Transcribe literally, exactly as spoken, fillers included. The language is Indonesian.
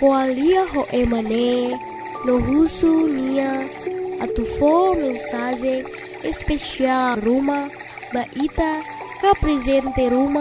koalia ho emane no husu nia atufo mensaje especial Ruma ba ita ka presente Ruma